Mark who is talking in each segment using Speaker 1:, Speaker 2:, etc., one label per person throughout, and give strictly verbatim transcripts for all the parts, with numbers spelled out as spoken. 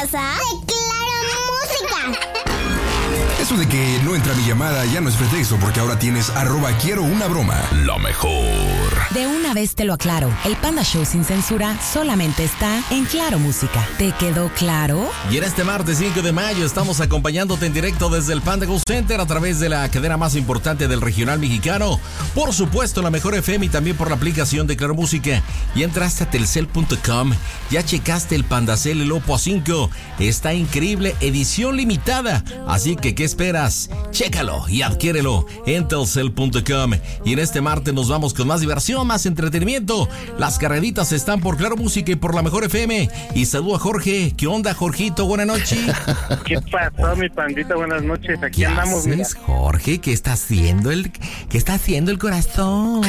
Speaker 1: fabulosa de Claro Música.
Speaker 2: Eso de que no entra mi llamada ya no es pretexto, porque ahora tienes arroba quiero una broma. Lo mejor.
Speaker 3: De una vez te lo aclaro, el Panda Show sin censura solamente está en Claro Música. ¿Te quedó claro?
Speaker 4: Y en este martes cinco de mayo estamos acompañándote en directo desde el Panda Go Center a través de la cadena más importante del regional mexicano. Por supuesto, la mejor F M y también por la aplicación de Claro Música. Y entraste a telcel punto com, ya checaste el Pandacel, el Oppo A cinco. Está increíble, edición limitada. Así que, ¿qué esperas? Chécalo y adquiérelo en telcel punto com. Y en este martes nos vamos con más diversión, más entretenimiento. Las carreritas están por Claro Música y por la mejor F M. Y saludo a Jorge. ¿Qué onda, Jorgito? Buenas noches.
Speaker 5: ¿Qué pasó, mi pandita? Buenas noches. Aquí
Speaker 4: ¿Qué
Speaker 5: andamos, mira.
Speaker 4: haces, Jorge? ¿Qué está haciendo el, qué está haciendo el corazón?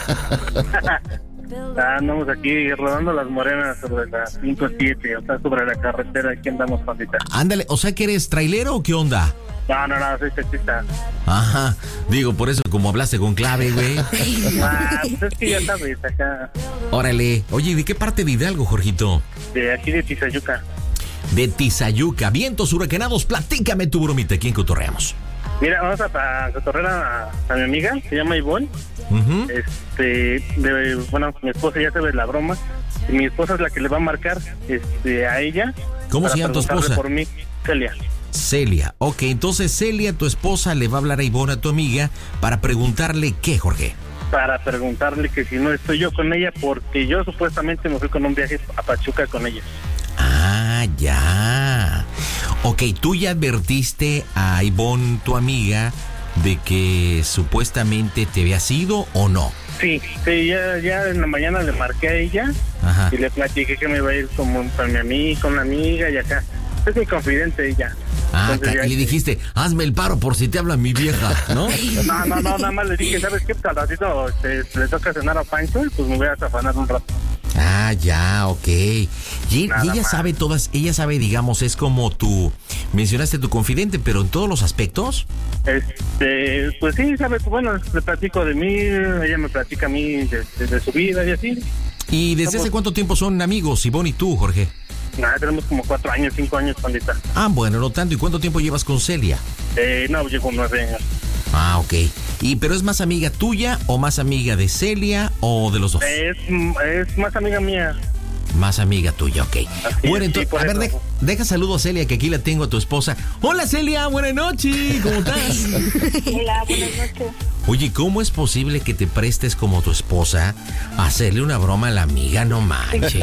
Speaker 5: Ah, andamos aquí rodando las morenas sobre la cinco siete, o sea, sobre la carretera. Aquí andamos, pandita.
Speaker 4: Ándale, o sea que eres trailero o qué onda.
Speaker 5: No, no, no, soy taxista.
Speaker 4: Ajá, digo, por eso como hablaste con clave, güey.
Speaker 5: Ah, pues es que ya sabes, acá.
Speaker 4: Órale, oye, ¿de qué parte de Hidalgo, Jorgito?
Speaker 5: De aquí de Tizayuca.
Speaker 4: De Tizayuca, vientos huracanados, platícame tu bromita, ¿quién cotorreamos?
Speaker 5: Mira, vamos a, a cotorrear a, a mi amiga, se llama Ivonne.
Speaker 4: Uh-huh.
Speaker 5: Este, de, bueno, mi esposa ya sabe la broma. Y mi esposa es la que le va a marcar este, a ella.
Speaker 4: ¿Cómo se llama tu esposa?
Speaker 5: Por mí, Celia.
Speaker 4: Celia, ok, entonces Celia, tu esposa, le va a hablar a Ivonne, a tu amiga, para preguntarle qué, Jorge.
Speaker 5: Para preguntarle que si no estoy yo con ella, porque yo supuestamente me fui con un viaje a Pachuca con ella.
Speaker 4: Ah, ya. Ok, ¿tú ya advertiste a Ivonne, tu amiga, de que supuestamente te habías ido o no?
Speaker 5: Sí, sí, ya, ya en la mañana le marqué a ella. Ajá. Y le platiqué que me iba a ir como con mi amiga, con una amiga y acá. Es mi confidente ella.
Speaker 4: Ah, Entonces, ca- y le dijiste, hazme el paro por si te habla mi vieja, ¿no?
Speaker 5: No, no, no, nada más le dije, ¿sabes qué? Al ratito este, le toca cenar a Pancho y pues me voy a zafanar un rato.
Speaker 4: Ah, ya, ok. Y, y ella
Speaker 5: más.
Speaker 4: sabe todas, ella sabe, digamos, es como tú, mencionaste tu confidente, pero en todos los aspectos.
Speaker 5: Este, pues sí, sabes, bueno, le platico de mí, ella me platica a mí de, de, de su vida y así.
Speaker 4: ¿Y desde
Speaker 5: Estamos...
Speaker 4: hace cuánto tiempo son amigos, Ivonne y tú, Jorge?
Speaker 5: Nada, tenemos como cuatro años, cinco años, pandita.
Speaker 4: Ah, bueno, no tanto. ¿Y cuánto tiempo llevas con Celia?
Speaker 5: Eh, no, llevo nueve años.
Speaker 4: Ah, ok. ¿Y pero es más amiga tuya o más amiga de Celia o de los dos?
Speaker 5: Es, es más amiga mía.
Speaker 4: Más amiga tuya, ok.
Speaker 5: Así
Speaker 4: bueno,
Speaker 5: es,
Speaker 4: entonces,
Speaker 5: sí,
Speaker 4: a ver, de, deja saludo a Celia, que aquí la tengo a tu esposa. Hola, Celia, buenas noches, ¿cómo estás?
Speaker 6: Hola, buenas noches.
Speaker 4: Oye, ¿cómo es posible que te prestes como tu esposa a hacerle una broma a la amiga? No manches.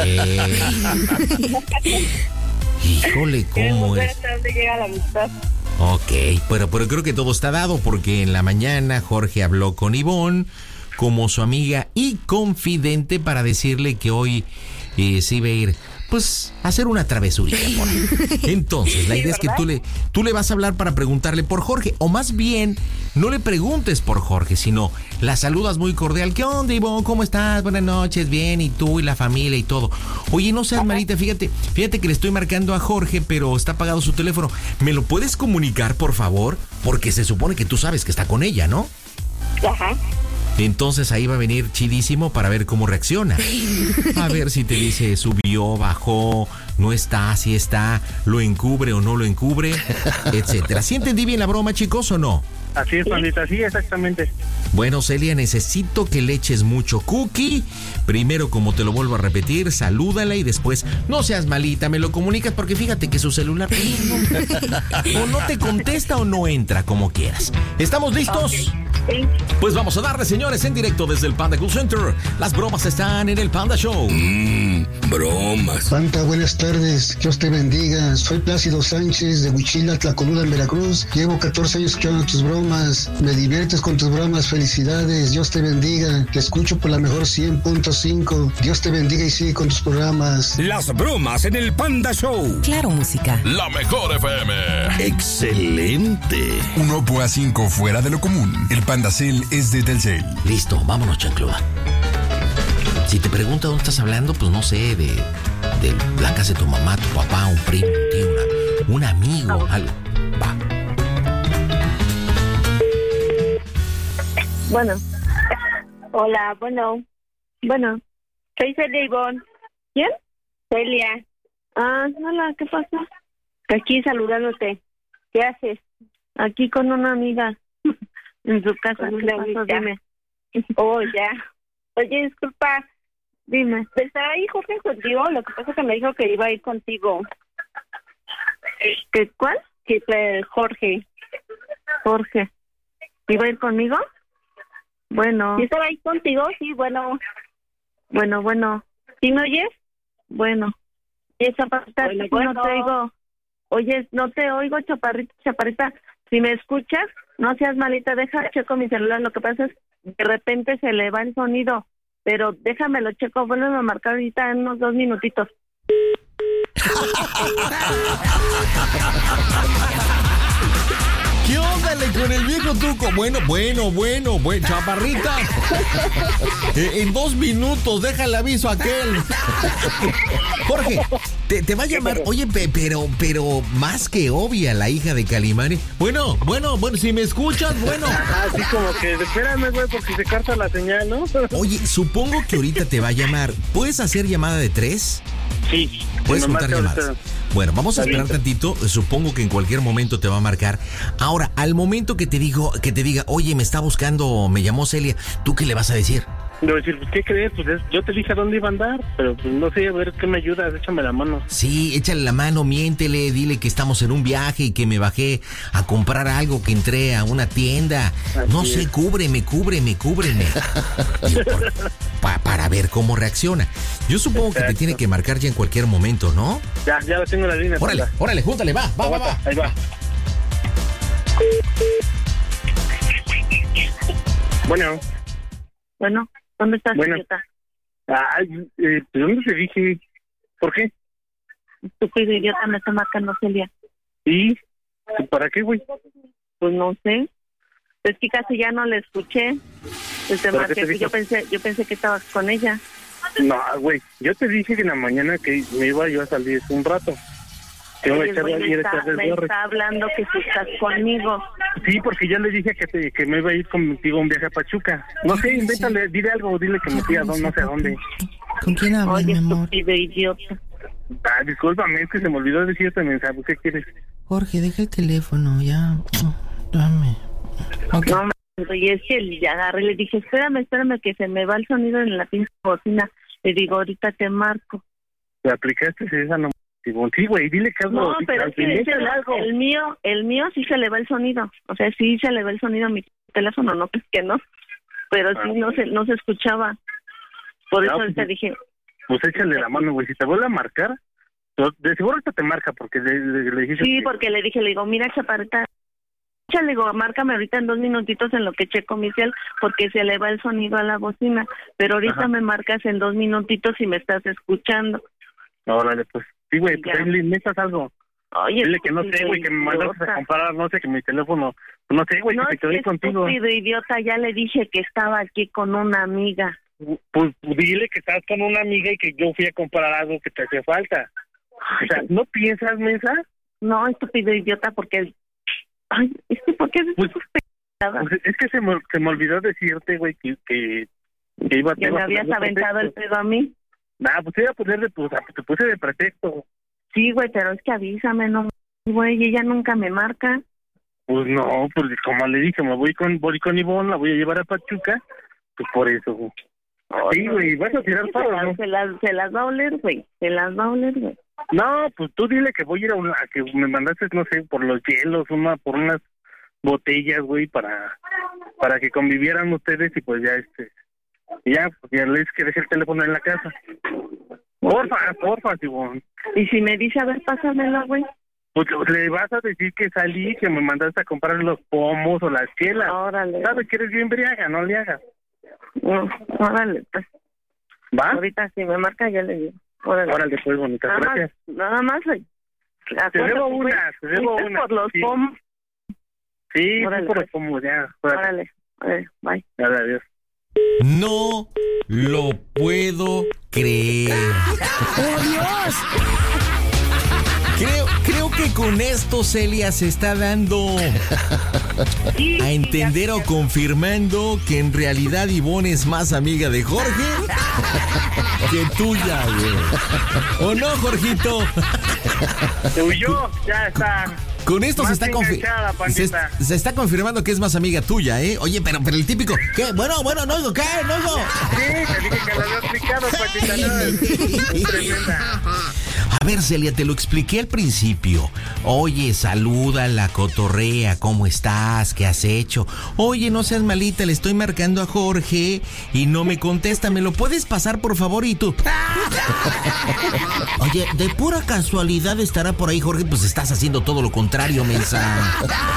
Speaker 4: Híjole, ¿cómo es?
Speaker 6: ¿Hasta dónde llega la amistad?
Speaker 4: Ok, pero, pero creo que todo está dado porque en la mañana Jorge habló con Ivonne como su amiga y confidente para decirle que hoy eh, se iba a ir, pues, a hacer una travesura. Entonces, la idea es que tú le, tú le vas a hablar para preguntarle por Jorge, o más bien, no le preguntes por Jorge, sino la saludas muy cordial. ¿Qué onda, Ivonne? ¿Cómo estás? Buenas noches, bien, y tú y la familia y todo. Oye, no seas malita, fíjate, fíjate que le estoy marcando a Jorge, pero está apagado su teléfono. ¿Me lo puedes comunicar, por favor? Porque se supone que tú sabes que está con ella, ¿no?
Speaker 6: Ajá.
Speaker 4: Entonces ahí va a venir chidísimo para ver cómo reacciona. A ver si te dice subió, bajó, no está, si está, lo encubre o no lo encubre, etcétera. ¿Sí entendí bien la broma, chicos, o no?
Speaker 5: Así es, pandita, sí, exactamente.
Speaker 4: Bueno, Celia, necesito que le eches mucho cookie. Primero, como te lo vuelvo a repetir, salúdala y después, no seas malita, me lo comunicas porque fíjate que su celular o no te contesta o no entra, como quieras. ¿Estamos listos?
Speaker 6: Sí.
Speaker 4: Pues vamos a darle, señores, en directo desde el Panda Cool Center. Las bromas están en el Panda Show.
Speaker 2: Mmm, bromas.
Speaker 7: Panta, buenas tardes. Dios te bendiga. Soy Plácido Sánchez de Huichila, Tlacolula, en Veracruz. Llevo catorce años escuchando tus bromas. Me diviertes con tus bromas. Felicidades. Dios te bendiga. Te escucho por la mejor cien punto cinco. Dios te bendiga y sigue con tus programas.
Speaker 2: Las bromas en el Panda Show.
Speaker 3: Claro Música.
Speaker 2: La mejor F M. Excelente. Un Oppo A cinco fuera de lo común. El Pandacel es de Telcel.
Speaker 4: Listo, vámonos, chancluda. Si te pregunta dónde estás hablando, pues no sé, de, de la casa de tu mamá, tu papá, un primo, un tío, una, un amigo, algo. Va.
Speaker 6: Bueno. Hola, bueno. Bueno. Soy Celia Ivonne. ¿Quién? Celia. Ah, hola, ¿qué pasa? Aquí saludándote. ¿Qué haces?
Speaker 8: Aquí con una amiga en su casa.
Speaker 6: Con
Speaker 8: ¿Qué
Speaker 6: una
Speaker 8: pasó?
Speaker 6: amiga.
Speaker 8: Dime.
Speaker 6: Oh, ya. Oye, disculpa.
Speaker 8: Dime.
Speaker 6: ¿Está ahí Jorge contigo? Lo que pasa es que me dijo que iba a ir contigo.
Speaker 8: ¿Qué, cuál?
Speaker 6: Que eh, Jorge.
Speaker 8: Jorge. ¿Iba a ir conmigo? Bueno.
Speaker 6: ¿Sí estaba ahí contigo? Sí, bueno.
Speaker 8: Bueno, bueno.
Speaker 6: ¿Sí me oyes?
Speaker 8: Bueno. Y chaparrita,
Speaker 6: Bueno,
Speaker 8: no
Speaker 6: bueno.
Speaker 8: te oigo. Oye, no te oigo, chaparrita, chaparrita. Si me escuchas, no seas malita, deja, checo mi celular. Lo que pasa es que de repente se le va el sonido. Pero déjamelo, checo, vuelve a marcar ahorita en unos dos minutitos.
Speaker 4: ¿Qué onda con el viejo truco? Bueno, bueno, bueno, bueno, chaparrita. Eh, en dos minutos, deja el aviso a aquel. Jorge, te, te va a llamar. Oye, pe, pero, pero más que obvia la hija de Calimán. Bueno, bueno, bueno, si me escuchas, bueno.
Speaker 5: Así como que, espérame, güey, porque se corta la señal, ¿no?
Speaker 4: Oye, supongo que ahorita te va a llamar. ¿Puedes hacer llamada de tres?
Speaker 5: Sí.
Speaker 4: Puedes
Speaker 5: me
Speaker 4: juntar
Speaker 5: marca
Speaker 4: llamadas.
Speaker 5: ahorita.
Speaker 4: Bueno, vamos a
Speaker 5: Está
Speaker 4: esperar
Speaker 5: bien.
Speaker 4: tantito. Supongo que en cualquier momento te va a marcar. Ahora, al momento que te digo, que te diga, oye, me está buscando, me llamó Celia, ¿tú qué le vas a decir?
Speaker 5: Le voy a decir, pues, ¿qué crees? Pues es- yo te dije a dónde iba a andar, pero pues no sé, a ver qué me ayudas, échame la mano.
Speaker 4: Sí, échale la mano, miéntele, dile que estamos en un viaje y que me bajé a comprar algo, que entré a una tienda.
Speaker 5: Así
Speaker 4: No sé,
Speaker 5: es.
Speaker 4: cúbreme, cúbreme, cúbreme. Y por- pa- para ver cómo reacciona. Yo supongo que te
Speaker 5: Exacto.
Speaker 4: tiene que marcar ya en cualquier momento, ¿no?
Speaker 5: Ya, ya lo tengo en la línea.
Speaker 4: Órale,
Speaker 5: Panda.
Speaker 4: órale, júntale, va, va, va, va.
Speaker 5: Aguanta, ahí va. Bueno,
Speaker 8: Bueno, ¿dónde estás,
Speaker 5: Bueno.
Speaker 8: idiota?
Speaker 5: ay, eh, ¿de dónde te dije? ¿Por qué?
Speaker 8: Estúpido idiota, me está marcando Celia.
Speaker 5: ¿Y para qué, güey?
Speaker 8: Pues no sé. Es que casi ya no la escuché. Pues te
Speaker 5: ¿Pero
Speaker 8: marqué,
Speaker 5: qué te
Speaker 8: pues
Speaker 5: dijo?
Speaker 8: yo pensé, yo pensé que estabas con ella.
Speaker 5: No, güey, yo te dije que en la mañana que me iba yo a salir un rato. Que iba a
Speaker 8: Oye,
Speaker 5: echar
Speaker 8: güey,
Speaker 5: a
Speaker 8: me
Speaker 5: ir a
Speaker 8: está,
Speaker 5: echar
Speaker 8: me
Speaker 5: el gorro.
Speaker 8: está hablando que tú estás conmigo.
Speaker 5: Sí, porque ya le dije que, te- que me iba a ir contigo a un viaje a Pachuca. No sé, invéntale, dile algo, dile que me fui a dónde, no sé a dónde.
Speaker 9: ¿Con quién hablas,
Speaker 8: Oye,
Speaker 9: mi amor?
Speaker 8: estúpido idiota.
Speaker 5: Ah, discúlpame, es que se me olvidó decir este mensaje. ¿Qué quieres?
Speaker 9: Jorge, deja el teléfono, ya. Dame. Ok.
Speaker 8: No, me- y es que ya agarré y le dije, espérame, espérame, que se me va el sonido en la pinche bocina. Le digo, ahorita te marco.
Speaker 5: ¿Le aplicaste esa no? Digo, sí, güey, dile que algo.
Speaker 8: No, pero es que ese- el mío, el mío sí se le va el sonido. O sea, sí se le va el sonido a mi teléfono, no pues que no. Pero sí
Speaker 5: Ah,
Speaker 8: no se no se escuchaba. Por
Speaker 5: Ah,
Speaker 8: eso
Speaker 5: pues,
Speaker 8: ahorita dije,
Speaker 5: Pues échale la mano, güey. Si te vuelve a marcar, pues, de seguro ahorita te marca porque le, le, le dijiste.
Speaker 8: sí,
Speaker 5: que-
Speaker 8: porque le dije, le digo, mira, chaparrita, le digo, márcame ahorita en dos minutitos en lo que checo mi cel, porque se le va el sonido a la bocina. Pero ahorita
Speaker 5: Ajá.
Speaker 8: me marcas en dos minutitos y me estás escuchando.
Speaker 5: Órale, pues. Sí, güey, pues
Speaker 8: Ya.
Speaker 5: ahí le metas algo.
Speaker 8: Oye,
Speaker 5: Dile que no sé, güey, que me mandaste a comprar, no sé, que mi teléfono. No sé, güey,
Speaker 8: No,
Speaker 5: que te quedé
Speaker 8: es
Speaker 5: contigo.
Speaker 8: estúpido, idiota, ya le dije que estaba aquí con una amiga.
Speaker 5: Pues dile que estás con una amiga y que yo fui a comprar algo que te hacía falta. O sea, ¿no piensas, Mesa?
Speaker 8: No, estúpido idiota, porque... Ay, es que, ¿por qué es
Speaker 5: Pues,
Speaker 8: nada?
Speaker 5: Pues es que se me, se me olvidó decirte, güey, que, que, que iba, te
Speaker 8: Ya
Speaker 5: iba
Speaker 8: me
Speaker 5: a poner
Speaker 8: habías
Speaker 5: de
Speaker 8: aventado el
Speaker 5: pretexto.
Speaker 8: pedo a mí.
Speaker 5: Nah, pues te iba a poner de, pues, te puse de pretexto.
Speaker 8: Sí, güey, pero es que avísame, no, güey, ella nunca me marca.
Speaker 5: Pues no, pues como le dije, me voy con, voy con Ivonne, la voy a llevar a Pachuca, pues por eso, güey. Sí, güey, vas a tirar
Speaker 8: Sí,
Speaker 5: paro,
Speaker 8: se, las,
Speaker 5: ¿no?
Speaker 8: se, las, se las va a oler, güey, se las va a oler, güey.
Speaker 5: No, pues tú dile que voy a ir a una, a que me mandaste, no sé, por los hielos, una, por unas botellas, güey, para, para que convivieran ustedes y pues ya, este, ya, pues ya les que deje el teléfono en la casa. Porfa, porfa, Ivonne.
Speaker 8: Y si me dice, a ver, pásamela, güey.
Speaker 5: Pues le vas a decir que salí, que me mandaste a comprar los pomos o las chelas.
Speaker 8: Órale.
Speaker 5: Sabes que eres bien briaga, no le hagas.
Speaker 8: No, órale, pues.
Speaker 5: ¿Va?
Speaker 8: Ahorita si me marca, ya le digo. Órale.
Speaker 5: Órale, pues, bonita,
Speaker 8: Nada
Speaker 5: gracias.
Speaker 8: más, nada más, güey.
Speaker 5: Te debo una, te debo
Speaker 8: Fuiste
Speaker 5: una.
Speaker 8: por los
Speaker 5: Sí.
Speaker 8: pomos.
Speaker 5: Sí,
Speaker 8: Órale,
Speaker 5: por los
Speaker 8: pues.
Speaker 5: pomos, ya. Órale,
Speaker 8: Órale, órale, bye.
Speaker 5: Dale, adiós.
Speaker 4: No lo puedo creer.
Speaker 9: ¡Oh, Dios!
Speaker 4: Creo, creo que con esto Celia se está dando
Speaker 8: Sí,
Speaker 4: a
Speaker 8: sí,
Speaker 4: entender
Speaker 8: ya,
Speaker 4: o confirmando que en realidad Ivonne es más amiga de Jorge que tuya, güey. ¿O no, Jorgito?
Speaker 5: Se huyó, ya está.
Speaker 4: Con esto se está, confi- se, se está confirmando que es más amiga tuya, ¿eh? Oye, pero, pero el típico, ¿qué? Bueno, bueno, no oigo, ¿qué? No oigo.
Speaker 5: Sí, te dije que lo había explicado, Patita, no, es, es tremenda.
Speaker 4: A ver, Celia, te lo expliqué al principio. Oye, salúdala, cotorrea, ¿cómo estás? ¿Qué has hecho? Oye, no seas malita, le estoy marcando a Jorge y no me contesta. ¿Me lo puedes pasar, por favor? Y tú... Oye, de pura casualidad estará por ahí, Jorge. Pues estás haciendo todo lo contrario, mensa.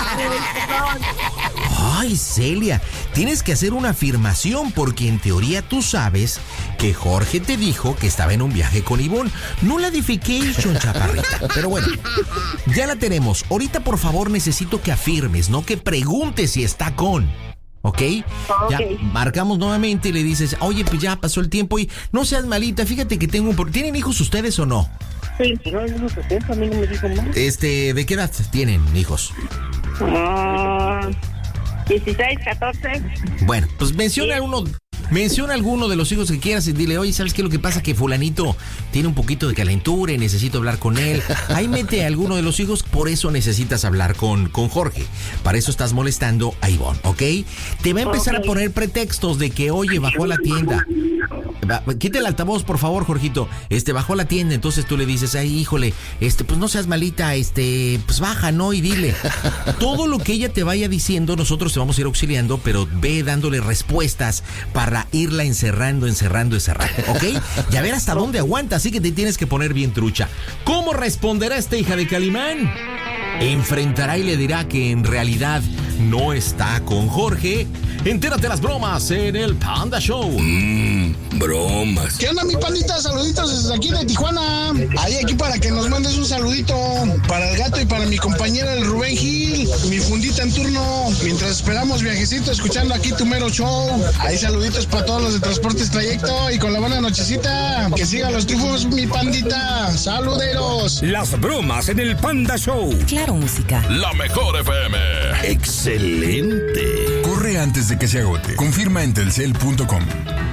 Speaker 4: Ay, Celia, tienes que hacer una afirmación porque en teoría tú sabes que Jorge te dijo que estaba en un viaje con Ivonne. No la edification, chaparrita. Pero bueno, ya la tenemos. Ahorita, por favor, necesito que afirmes, no que preguntes si está con... ¿Ok?
Speaker 6: Okay.
Speaker 4: Ya marcamos nuevamente y le dices, oye, pues ya pasó el tiempo y no seas malita, fíjate que tengo un... ¿Tienen hijos ustedes o no?
Speaker 6: Sí.
Speaker 5: No, yo no sé, a mí no me dijo más.
Speaker 4: Este, ¿de qué edad tienen hijos?
Speaker 6: Uh, dieciséis, catorce.
Speaker 4: Bueno, pues menciona sí. uno... Menciona alguno de los hijos que quieras y dile, oye, ¿sabes qué? Lo que pasa que fulanito tiene un poquito de calentura y necesito hablar con él. Ahí mete a alguno de los hijos, por eso necesitas hablar con, con Jorge. Para eso estás molestando a Ivonne, ¿ok? Te va a empezar okay. a poner pretextos de que, oye, bajó a la tienda. Quita el altavoz, por favor, Jorgito. Este, bajó a la tienda, entonces tú le dices, ay, híjole, este, pues no seas malita, este, pues baja, ¿no? Y dile. Todo lo que ella te vaya diciendo, nosotros te vamos a ir auxiliando, pero ve dándole respuestas para irla encerrando, encerrando, encerrando, ¿ok? Y a ver hasta dónde aguanta, así que te tienes que poner bien trucha. ¿Cómo responderá esta hija de Calimán? ¿Enfrentará y le dirá que en realidad no está con Jorge? Entérate las bromas en el Panda Show.
Speaker 2: Mmm, bromas.
Speaker 10: ¿Qué onda, mi pandita? Saluditos desde aquí de Tijuana. Ahí aquí para que nos mandes un saludito para el gato y para mi compañera el Rubén Gil, mi fundita en turno, mientras esperamos viajecito escuchando aquí tu mero show. Ahí saluditos para todos los de Transportes Trayecto y con la buena nochecita. Que sigan los triunfos, mi pandita. Saluderos.
Speaker 2: Las bromas en el Panda Show.
Speaker 3: Claro, música.
Speaker 2: La mejor F M. Excelente. Corre antes de que se agote. Confirma en telcel punto com.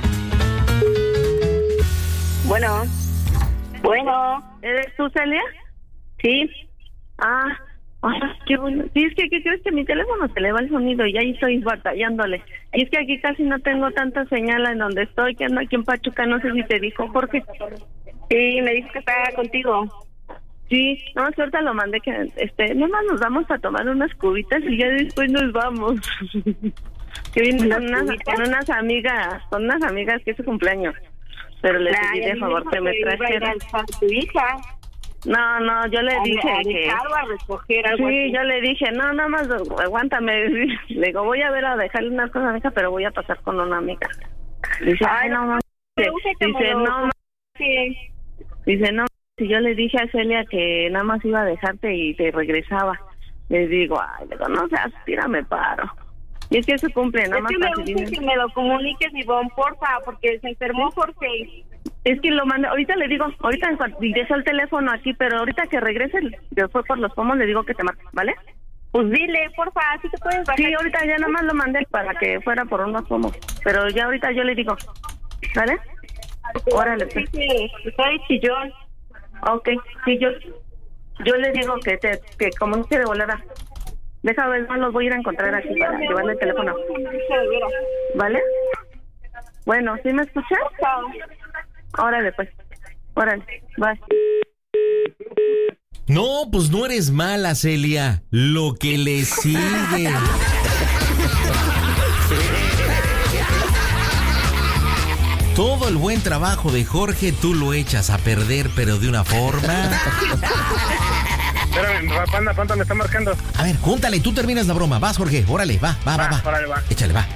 Speaker 6: Bueno. Bueno. ¿Eres tú, Celia? Sí. Ah, ah, qué bueno. Sí, es que ¿qué crees? Que mi teléfono se le va el sonido y ahí estoy batallándole. Y es que aquí casi no tengo tanta señal en donde estoy, que ando aquí en Pachuca, no sé si te dijo Jorge. Sí, me dijo que estaba contigo. Sí, no, ahorita lo mandé que, este, nada más nos vamos a tomar unas cubitas y ya después nos vamos. Que viene con unas, con unas amigas, con unas amigas que es su cumpleaños. Pero les pedí de favor que me trajeran. Tu hija. No, no, yo le dije
Speaker 8: a
Speaker 6: que...
Speaker 8: a recoger algo
Speaker 6: Sí,
Speaker 8: así.
Speaker 6: yo le dije, no, nada más aguántame. Le digo, voy a ver a dejarle unas cosas a mi hija, pero voy a pasar con una amiga. Dice, ay, no, no. Dice, dice, no,
Speaker 8: sí.
Speaker 6: dice, no. Si yo le dije a Celia que nada más iba a dejarte y te regresaba. Le digo, ay, le digo, no seas, tírame paro. Y es que se cumple, nada
Speaker 8: Es
Speaker 6: más.
Speaker 8: que me gusta que me lo comuniques, Ivonne, porfa, porque se enfermó Jorge.
Speaker 6: Es que lo mandé, ahorita le digo, ahorita en cuanto dejó el teléfono aquí, pero ahorita que regrese, yo fue por los pomos, le digo que te marque, ¿vale?
Speaker 8: Pues dile, porfa, así te puedes bajar.
Speaker 6: Sí, ahorita ya nada más lo mandé para que fuera por unos pomos, pero ya ahorita yo le digo, ¿vale? Órale, pues.
Speaker 8: Sí, sí, está de chillón.
Speaker 6: Ok, sí, yo yo le digo que te que como no quiere volada. Deja ver, más los voy a ir a encontrar aquí para llevarle el teléfono. ¿Vale? Bueno, ¿sí me escuchas? Órale, pues. Órale, bye.
Speaker 4: No, pues no eres mala, Celia. Lo que le sigue. Todo el buen trabajo de Jorge tú lo echas a perder, pero de una forma...
Speaker 5: Espérame, Panda, Panda me está marcando.
Speaker 4: A ver, júntale, tú terminas la broma. Vas, Jorge, órale, va, va, va, va.
Speaker 5: Órale, va.
Speaker 4: Échale, va.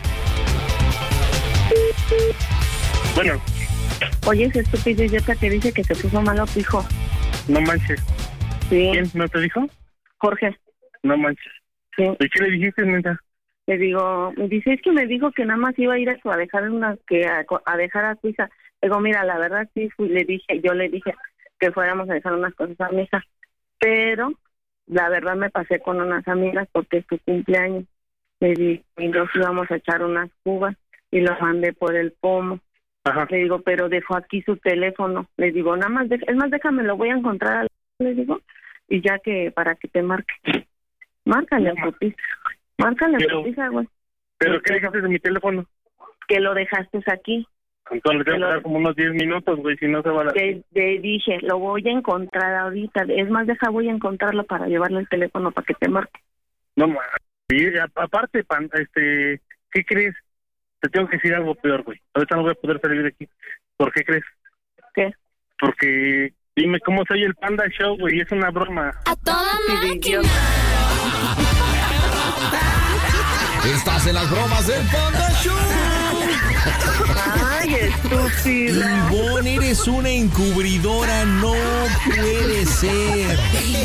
Speaker 5: Bueno.
Speaker 6: Oye, ese estúpido idiota que dice que se puso malo tu hijo.
Speaker 5: No manches.
Speaker 6: Sí.
Speaker 5: ¿Quién? ¿No te dijo?
Speaker 6: Jorge.
Speaker 5: No manches.
Speaker 6: Sí.
Speaker 5: ¿Y qué le dijiste, neta?
Speaker 6: Le digo, me dice, es que me dijo que nada más iba a ir a, a dejar una, que a, a dejar a su hija. Le digo, mira, la verdad sí fui, le dije, yo le dije que fuéramos a dejar unas cosas a mi hija, pero la verdad me pasé con unas amigas porque es su cumpleaños. Le dije, y nos íbamos a echar unas cubas y lo mandé por el pomo.
Speaker 5: Ajá.
Speaker 6: Le digo, pero dejó aquí su teléfono. Le digo, nada más, de, es más, déjame, lo voy a encontrar.
Speaker 8: le digo, y ya que para que te marque. Márcale a Pupisa. Márcale a Pupisa, güey.
Speaker 5: ¿Pero qué dejaste de mi teléfono?
Speaker 8: Que lo dejaste aquí.
Speaker 5: Entonces le tengo que dar como unos diez minutos, güey, si no se va a la...
Speaker 8: Te, te dije, lo voy a encontrar ahorita. Es más, deja, voy a encontrarlo para llevarle el teléfono para que te marque.
Speaker 5: No, ma... Y aparte, pan, este... ¿Qué crees? Te tengo que decir algo peor, güey. Ahorita no voy a poder salir de aquí. ¿Por qué crees?
Speaker 8: ¿Qué?
Speaker 5: Porque... Dime cómo soy el Panda Show, güey, es una broma.
Speaker 1: ¡A toda máquina!
Speaker 4: Estás en las bromas del Panda Show.
Speaker 8: Ay, estúpido.
Speaker 4: Ivonne, eres una encubridora, no puede ser.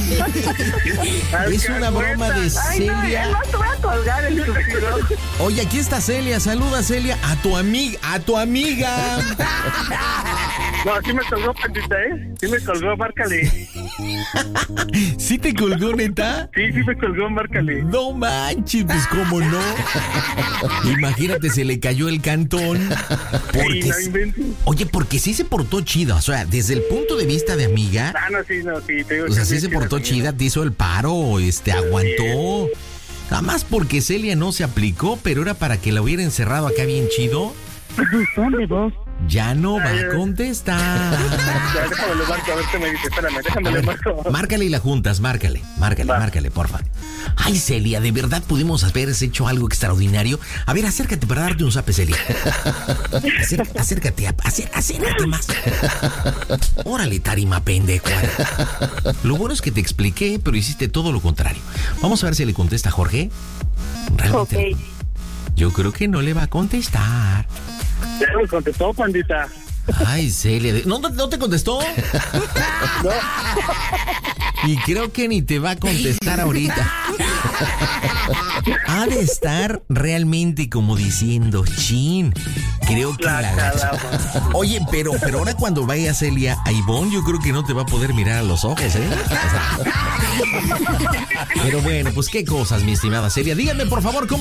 Speaker 4: Es una broma de Celia.
Speaker 8: Ay, no, no te voy a colgar, estúpido.
Speaker 4: Oye, aquí está Celia, saluda Celia a tu amiga, a tu amiga.
Speaker 5: No, sí me colgó, Pandita, ¿eh? Sí me colgó, márcale.
Speaker 4: ¿Sí te colgó, neta?
Speaker 5: Sí, sí me colgó, márcale.
Speaker 4: No manches, pues cómo no. Imagínate, se le cayó el cantón. Porque
Speaker 5: sí, no inventes.
Speaker 4: Oye, porque sí se portó chida. O sea, desde el punto de vista de amiga.
Speaker 5: Ah, no, sí, no, sí. Te digo
Speaker 4: o sea,
Speaker 5: que
Speaker 4: sí se portó chida, te hizo el paro, este, aguantó. Nada más porque Celia no se aplicó, pero era para que la hubiera encerrado acá bien chido.
Speaker 8: ¿Dónde vos?
Speaker 4: Ya no va a contestar.
Speaker 5: Ya, déjame le marco, a ver qué me dice. Espérame, déjame le marco.
Speaker 4: Márcale y la juntas, márcale, márcale, Va. márcale, porfa. Ay, Celia, ¿de verdad pudimos haber hecho algo extraordinario? A ver, acércate para darte un zape, Celia. Acércate, acércate, acércate, acércate más. Órale, tarima pendejo. Lo bueno es que te expliqué, pero hiciste todo lo contrario. Vamos a ver si le contesta Jorge. Realmente.
Speaker 8: Okay.
Speaker 4: Yo creo que no le va a contestar.
Speaker 5: Ya me contestó, Pandita.
Speaker 4: Ay, Celia, ¿no, no te contestó?
Speaker 5: No.
Speaker 4: Y creo que ni te va a contestar ahorita. Ha de estar realmente como diciendo, chin, creo que la, la gacha. Oye, pero, pero ahora cuando vaya Celia a Ivonne, yo creo que no te va a poder mirar a los ojos, ¿eh? O sea, pero bueno, pues qué cosas, mi estimada Celia. Díganme, por favor, ¿cómo